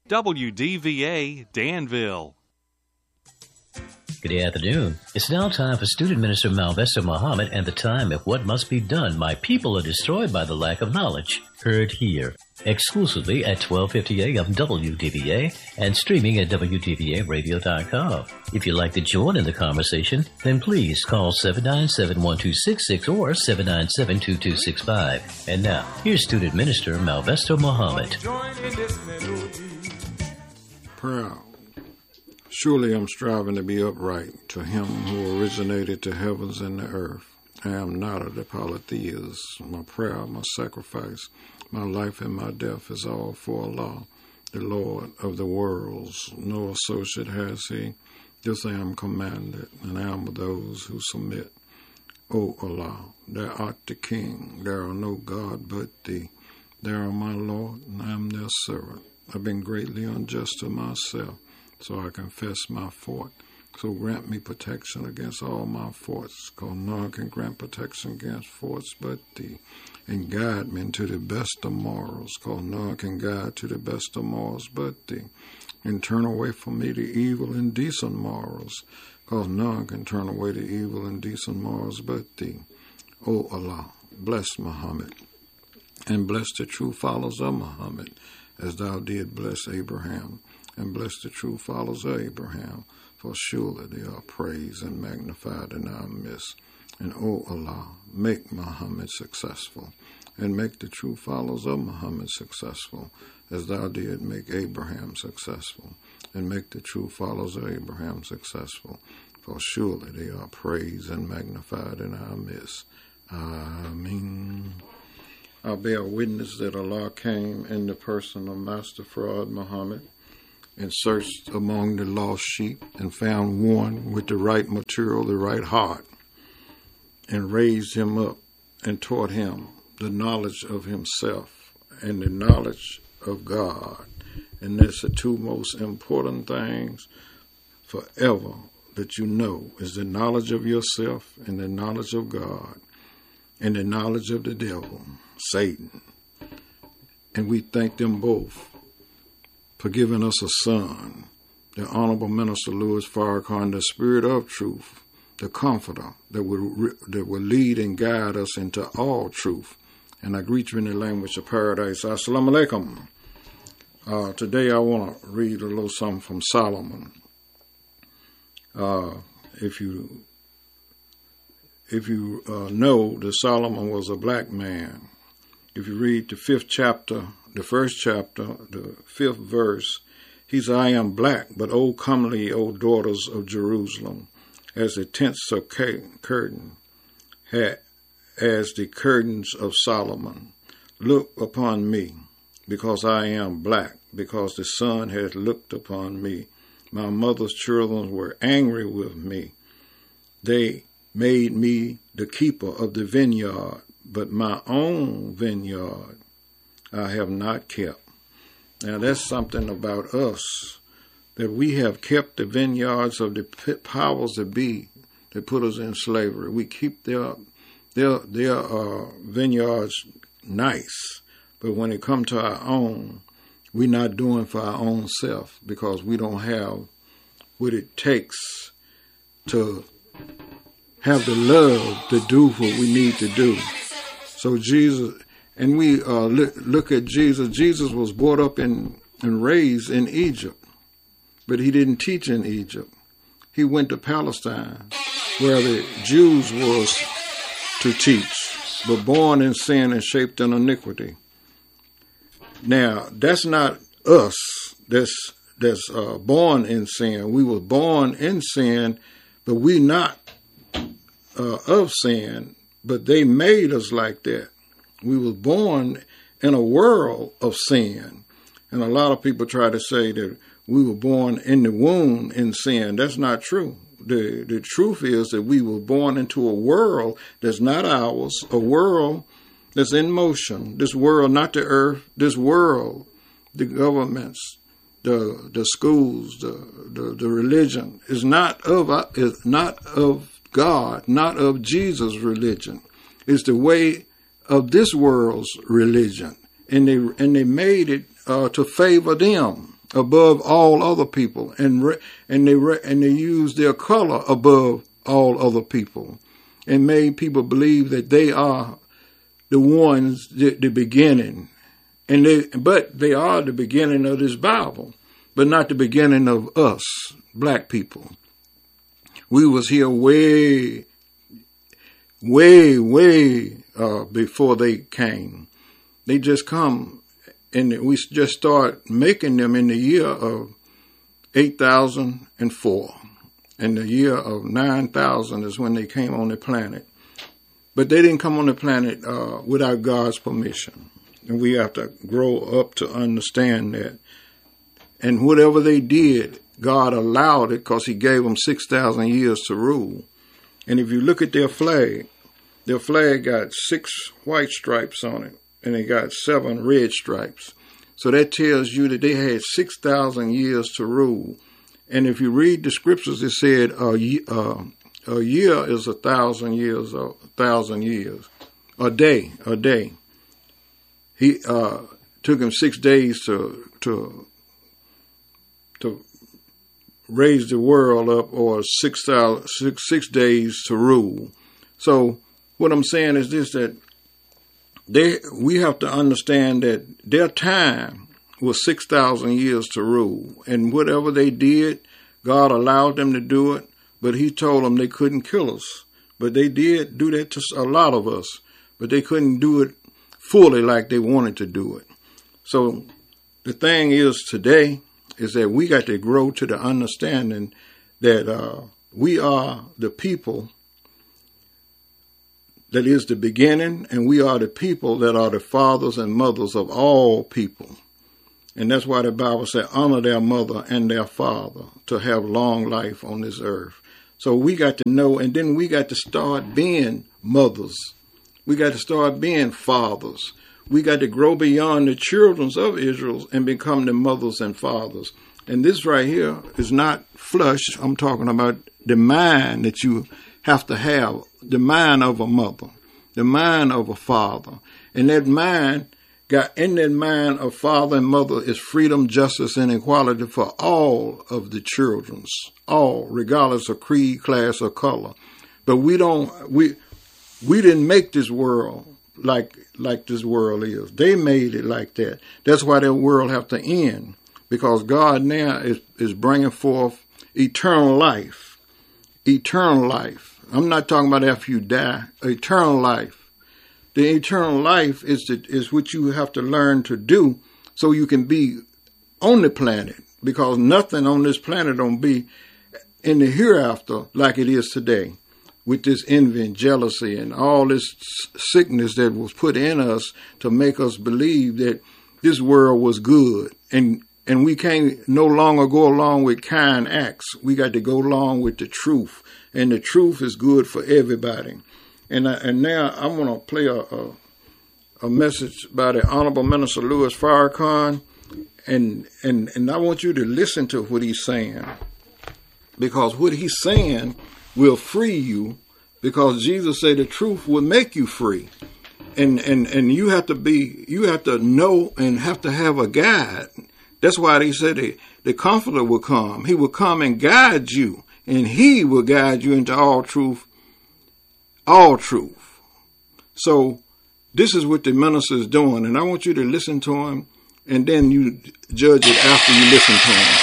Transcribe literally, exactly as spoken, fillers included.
W D V A Danville. Good afternoon. It's now time for Student Minister Malvester Muhammad and the time of what must be done. My people are destroyed by the lack of knowledge. Heard here, exclusively at twelve fifty a.m. W D V A and streaming at W D V A radio dot com. If you'd like to join in the conversation, then please call seven nine seven, one two six six or seven nine seven, two two six five. And now, here's Student Minister Malvester Muhammad. Proud. Surely I'm striving to be upright to him who originated the heavens and the earth. I am not of the polytheists. My prayer, my sacrifice, my life and my death is all for Allah, the Lord of the worlds. No associate has he. This I am commanded, and I am of those who submit. O Allah, thou art the King. There are no God but thee. Thou art my Lord, and I am their servant. I've been greatly unjust to myself, so I confess my fault. So grant me protection against all my faults, because none can grant protection against faults but thee. And guide me into the best of morals, because none can guide to the best of morals but thee. And turn away from me the evil and decent morals, because none can turn away the evil and decent morals but thee. O Allah, bless Muhammad, and bless the true followers of Muhammad, as thou did bless Abraham, and bless the true followers of Abraham, for surely they are praised and magnified in our midst. And O Allah, make Muhammad successful, and make the true followers of Muhammad successful, as thou did make Abraham successful, and make the true followers of Abraham successful, for surely they are praised and magnified in our midst. Ameen. I bear witness that Allah came in the person of Master Fard Muhammad and searched among the lost sheep and found one with the right material, the right heart, and raised him up and taught him the knowledge of himself and the knowledge of God. And that's the two most important things forever that you know, is the knowledge of yourself and the knowledge of God and the knowledge of the devil, Satan. And we thank them both for giving us a son, the Honorable Minister Louis Farrakhan, the Spirit of Truth, the Comforter that will, that will lead and guide us into all truth. And I greet you in the language of paradise. Assalamu alaikum. Uh, today I want to read a little something from Solomon. Uh, if you if you uh, know that Solomon was a black man, if you read the fifth chapter, the first chapter, the fifth verse, he says, I am black, but O comely, O daughters of Jerusalem, as the tents of curtain, as the curtains of Solomon. Look upon me, because I am black, because the sun has looked upon me. My mother's children were angry with me. They made me the keeper of the vineyard, but my own vineyard I have not kept. Now that's something about us, that we have kept the vineyards of the powers that be that put us in slavery. We keep their their their uh, vineyards nice, but when it comes to our own, we're not doing for our own self, because we don't have what it takes to have the love to do what we need to do. So Jesus, and we uh, look, look at Jesus. Jesus was brought up in and raised in Egypt, but he didn't teach in Egypt. He went to Palestine, where the Jews was to teach, but born in sin and shaped in iniquity. Now, that's not us that's, that's uh, born in sin. We were born in sin, but we not uh, of sin, but they made us like that. We were born in a world of sin. And a lot of people try to say that we were born in the womb in sin. That's not true. The, the truth is that we were born into a world that's not ours, a world that's in motion. This world, not the earth, this world, the governments, the the schools, the the, the religion is not of is not of God, not of Jesus' religion. It's the way of this world's religion, and they and they made it uh, to favor them. above all other people, and re- and they re- and they used their color above all other people, and made people believe that they are the ones, the, the beginning, and they but they are the beginning of this Bible, but not the beginning of us, black people. We was here way, way, way uh, before they came. They just come. And we just start making them in the year of eight thousand four. And the year of nine thousand is when they came on the planet. But they didn't come on the planet uh, without God's permission. And we have to grow up to understand that. And whatever they did, God allowed it because he gave them six thousand years to rule. And if you look at their flag, their flag got six white stripes on it. And they got seven red stripes. So that tells you that they had six thousand years to rule. And if you read the scriptures, it said a, uh, a year is a thousand years, a thousand years. A day, a day. He uh, took him six days to to to raise the world up, or six, six, six days to rule. So what I'm saying is this, that They, we have to understand that their time was six thousand years to rule. And whatever they did, God allowed them to do it, but he told them they couldn't kill us. But they did do that to a lot of us, but they couldn't do it fully like they wanted to do it. So the thing is today is that we got to grow to the understanding that uh, we are the people that is the beginning, and we are the people that are the fathers and mothers of all people. And that's why the Bible said, honor their mother and their father to have long life on this earth. So we got to know, and then we got to start being mothers. We got to start being fathers. We got to grow beyond the children of Israel and become the mothers and fathers. And this right here is not flesh. I'm talking about the mind that you have to have, the mind of a mother, the mind of a father. And that mind, got in that mind of father and mother is freedom, justice, and equality for all of the children's, all, regardless of creed, class, or color. But we don't, we we didn't make this world like like this world is. They made it like that. That's why that world have to end, because God now is, is bringing forth eternal life. Eternal life. I'm not talking about after you die. Eternal life. The eternal life is the, is what you have to learn to do so you can be on the planet, because nothing on this planet don't be in the hereafter like it is today, with this envy and jealousy and all this sickness that was put in us to make us believe that this world was good. And And we can't no longer go along with kind acts. We got to go along with the truth. And the truth is good for everybody. And I, and now I'm going to play a, a a message by the Honorable Minister Louis Farrakhan. And, and, and I want you to listen to what he's saying. Because what he's saying will free you. Because Jesus said the truth will make you free. And, and, and you have to be, you have to know and have to have a guide. That's why they said the, the Comforter will come. He will come and guide you, and he will guide you into all truth, all truth. So this is what the minister is doing, and I want you to listen to him, and then you judge it after you listen to him.